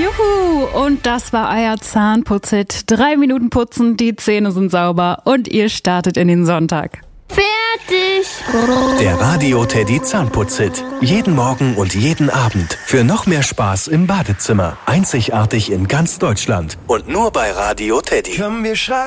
Juhu, und das war euer Zahnputz-Hit. 3 Minuten putzen, die Zähne sind sauber und ihr startet in den Sonntag. Fertig! Der Radio Teddy Zahnputz-Hit. Jeden Morgen und jeden Abend. Für noch mehr Spaß im Badezimmer. Einzigartig in ganz Deutschland. Und nur bei Radio Teddy. Komm, wir schreiben.